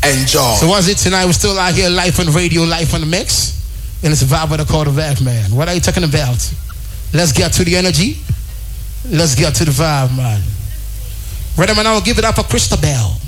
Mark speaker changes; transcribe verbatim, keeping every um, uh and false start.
Speaker 1: Enjoy.
Speaker 2: So what's it tonight? We're still out here, live on radio, live on the mix. And it's a vibe with the quarterback, man. What are you talking about? Let's get to the energy. Let's get to the vibe, man. Ready, man? I'll give it up for Christabel.